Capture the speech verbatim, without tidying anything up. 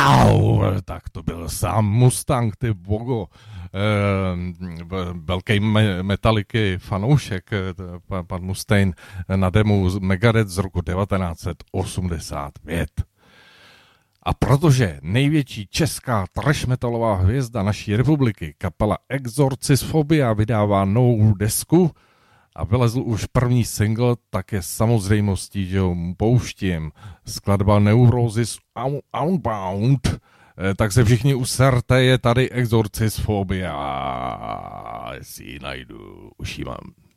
Au, tak to byl sám Mustang, ty bogo. E, velký me- Metalliky fanoušek, e, pan, pan Mustaine, na demu Megadeth z roku devatenáct set osmdesát pět. A protože největší česká trash metalová hvězda naší republiky, kapela Exorcisphobia, vydává novou desku a vylezl už první single, tak je samozřejmostí, že ho pouštím. Skladba Neurosis Unbound. Tak se všichni userte, je tady Exorcisphobia. Jestli ji najdu, už ji mám.